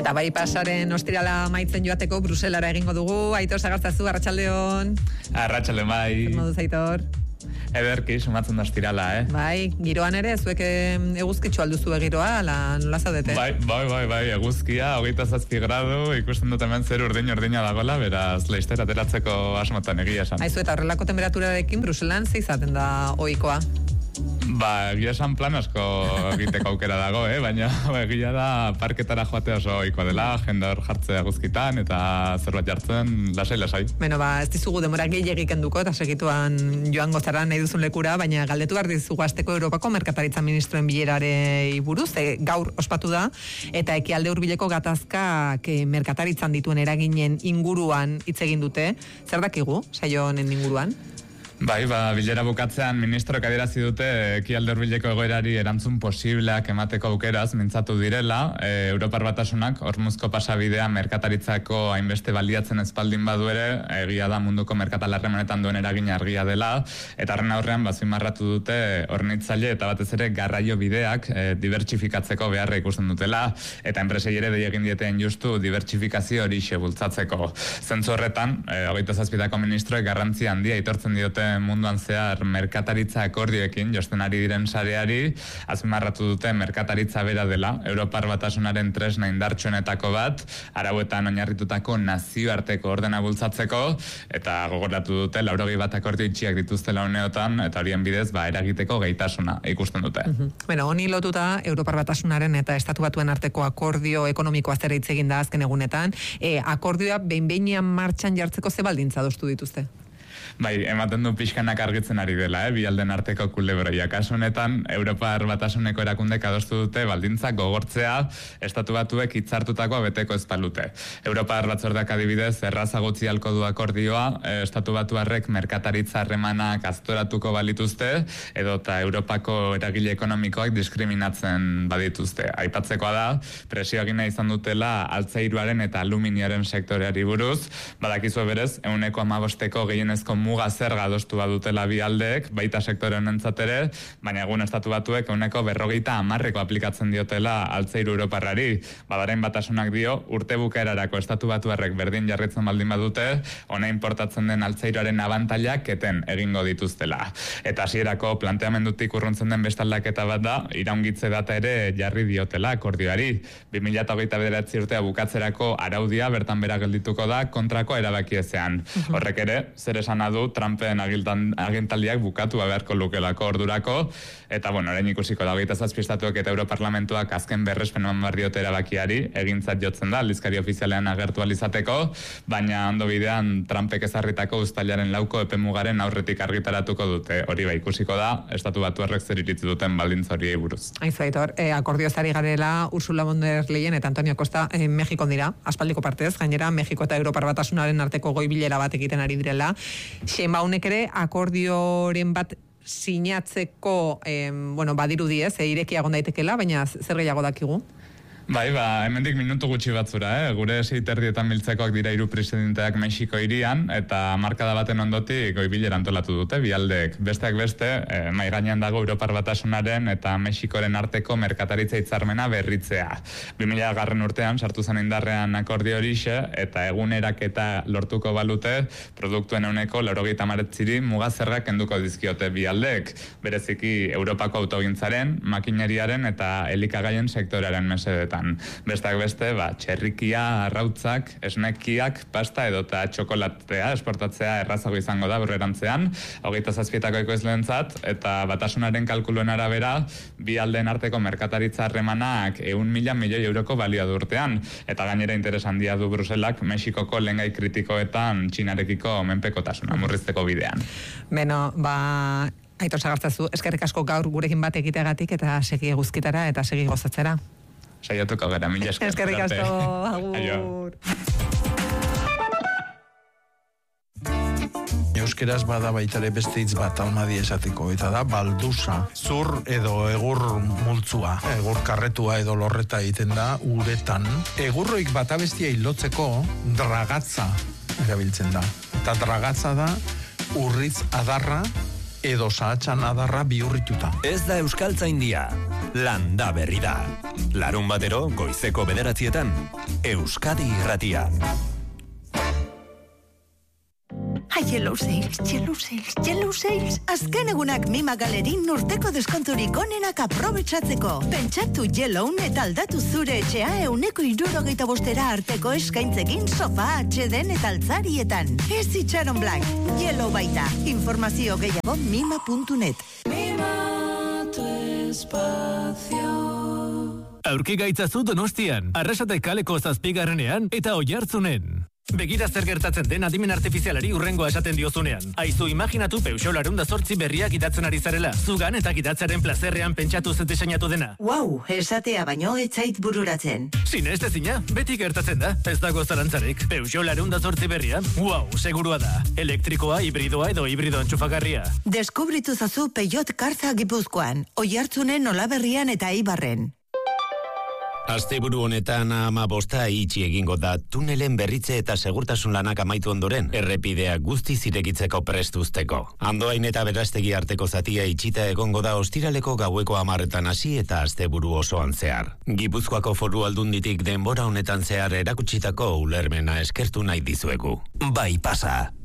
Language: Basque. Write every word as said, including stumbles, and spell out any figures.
Eta bai pasaren ostirala maitzen joateko Bruselara egingo dugu. Aitor Sagartzazu, arratsaldeon. Arratsaldeon bai. Zer moduz, Aitor? Ederki, sumatzen da ostirala, eh? Bai, giroan ere, zuek eguzkitxo alduzu giroa, ala nola zaudete? Bai, bai, bai, bai, eguzkia, hogeita zazpi gradu, ikusten dut hemen zer urdin urdina dagoela, beraz, leizter ateratzeko asmotan egia esan. Aizu, eta horrelako temperaturarekin Bruselan zeizaten da ohikoa? Ba, egia esan plan asko egiteko aukera dago, eh? Baina egia da parketara joatea oso ohikoa dela, jende hor jartzea guzkitan, eta zerbait jartzen, lasai, lasai. Beno, ba, ez dizugu demora gehiagik kenduko, eta segituan joan gozara nahi duzun lekura, baina galdetu behar dizugu azteko Europako Merkataritza Ministroen bilerarei buruz, e, gaur ospatu da, eta ekialde hurbileko gatazkak e, merkataritzan dituen eraginen inguruan hitz egin dute. Zer dakigu, saio honen inguruan? Bai, ba, bilera bukatzean ministroek adierazi dute ekialde hurbileko egoerari erantzun posibleak emateko aukeraz mintzatu direla, e, Europar Batasunak Hormuzko pasabidea merkataritzako hainbeste baliatzen ezpaldin badu ere, egia da munduko merkatalarremanetan duen eragin argia dela, eta horren aurrean bazimarratu dute hornitzaile eta batez ere garraio bideak e, dibertsifikatzeko beharra ikusten dutela, eta enpresei ere dei egin dieteen justu dibertsifikazio hori bultzatzeko. Zentzu horretan, e, hogeita zazpitako ministroek garrantzia handia aitortzen diote munduan zehar merkataritza akordioekin josten ari diren sareari, azpimarratu dute merkataritza bera dela, Europar Batasunaren tresna indartsuenetako bat, arauetan oinarritutako nazioarteko ordena bultzatzeko, eta gogoratu dute laurogei bat akordio itxiak dituztela uneotan, eta horien bidez, ba, eragiteko gaitasuna ikusten dute. Uh-huh. Bueno, honi lotuta, Europar Batasunaren eta Estatu Batuen arteko akordio ekonomikoa zera hitz egin da azken egunetan, e, akordioa behin-behinean martxan jartzeko ze baldintza adostu dituzte? Bai, ematen du pixkanak argitzen ari dela, eh? Bi alden arteko kulebroia. Kasu honetan, Europar Batasuneko erakundek adostu dute baldintzak gogortzea Estatu Batuek hitzartutakoa beteko ez balute. Europar Batzordeak adibidez errazagutzi halko du akordioa, Estatu Batuarrek merkataritza harremanak aztoratuko balituzte, edota Europako eragile ekonomikoak diskriminatzen badituzte. Aipatzekoa da, presio egina izan dutela altzairuaren eta aluminioaren sektoreari buruz, badakizu berez, ehuneko hamabosteko gehienezko muga zerga adostu badutela bi aldeek, baita sektore honentzat ere, baina egun Estatu Batuek ehuneko berrogeita hamarreko aplikatzen diotela altzairu europarrari. Badaren Batasunak dio, urte bukaerarako Estatu Batuarrek berdin jarritzen baldin badute, ona importatzen den altzairuaren abantailak eten egingo dituztela. Eta hasierako planteamendutik urruntzen den bestaldaketa bat da, iraungitze data ere jarri diotela akordioari. bi mila hogeita bederatzi urtea bukatzerako araudia bertan bera geldituko da kontrako erabaki ezean. Horrek ere, zer esan du Trumpen agintaldiak bukatu beharko lukelako ordurako, eta bueno, orain ikusiko da hogeita zazpi estatuek eta Europarlamentuak azken berrespen eman behar diote erabakiari, egintzat jotzen da, aldizkari ofizialean agertu alizateko, baina ondo bidean Trumpek ezarritako uztailaren lauko epemugaren aurretik argitaratuko dute. Hori bai ikusiko da, Estatu Batuarrek zer iritzi duten baldintza horiei buruz. Aizu, Aitor, eh, akordiozari garela Ursula von der Leyen eta Antonio Costa eh, Mexikon dira, aspaldiko partez, gainera Mexiko eta Europar Batasunaren arteko goi bilera bat egiten ari direla. Sheinbaumek ere akordioren bat sinatzeko, eh, bueno, badirudi ez, e, irekiago daitekela, baina zer gehiago dakigu? Bai, ba, hemendik minutu gutxi batzura, eh? Gure seiterdietan biltzekoak dira hiru presidenteak Mexiko hirian, eta markada baten ondotik goibilera antolatu dute, bialdeek. Besteak beste, eh, mai gainean dago Europar Batasunaren eta Mexikoren arteko merkataritza hitzarmena berritzea. bi mila garren urtean, sartu zen indarrean akordio horixe, eta eguneraketa lortuko balute, produktuen euneko laurogeita hamaretziri mugazerrak kenduko dizkiote bialdeek. Bereziki, Europako autogintzaren, makineriaren eta elikagaien sektorearen mesedetan. Besteak beste, ba, txerrikia, arrautzak, esnekiak, pasta edota txokolatea esportatzea errazago izango da aurrerantzean, hogeita zazpietako ekoizleentzat, eta Batasunaren kalkuluen arabera, bi aldeen arteko merkataritza harremanak ehun mila milioi euroko balio du urtean, eta gainera interes handia du Bruselak Mexikoko lehengai kritikoetan Txinarekiko menpekotasuna murrizteko bidean. Beno, ba, Aitor Sagartzazu, eskerrik asko gaur gurekin bat egiteagatik eta segi eguzkitara eta segi gozatzera. Saiatuko gara, mila esker. Eskerrik asko, agur. Euskeraz bada baitare beste hitz bat almadi esateko, eta da baldusa, zur edo egur multzua, egur karretua edo lorreta egiten da uretan. Egurroik bata bestia hilotzeko dragatza erabiltzen da. Eta dragatza da urritz adarra edo sahatxan adarra bihurrituta. Ez da euskaltzaindia, landa berri da. Larun batero, goizeko bederatzietan, Euskadi Irratia. Ai, Yellow Sales, Yellow Sales, Yellow Sales. Azken egunak Mima Galerin urteko deskonturik onenak aprobetsatzeko. Pentsatu Yellow eta aldatu zure etxea euneko hirurogeita bostera arteko eskaintzekin sofa, atxeden eta altzarietan. Ez itxaron blank, Yellow baita. Informazio gehiago mima puntu net. Mima tu espacio. Aurki gaitzazu Donostian, Arrasate kaleko zazpigarrenean eta Oiartzunen. Begira zer gertatzen den adimen artifizialari urrengoa esaten diozunean. Aizu, imaginatu Peugeot larunda zortzi berriak idatzen ari zarela. Zugan eta gidatzaren plazerrean pentsatu zet diseinatu dena. Wow, esatea baino etzait bururatzen. Sinez ezina, beti gertatzen da. Ez dago zalantzarik. Peugeot larunda zortzi berria, wow, segurua da. Elektrikoa, hibridoa edo hibrido entxufagarria. Deskubritu zazu Peugeot Karza Gipuzkoan, Oiartzunen, Olaberrian eta Eibarren. Asteburu honetan ama bosta itxi egingo da tunelen berritze eta segurtasun lanak amaitu ondoren, errepidea guzti ziregitzeko prestuzteko. Andoain eta Berastegi arteko zatia itxita egongo da ostiraleko gaueko hamarretan hasi eta asteburu osoan zehar. Gipuzkoako Foru Aldunditik denbora honetan zehar erakutsitako ulermena eskertu nahi dizuegu. Bai pasa.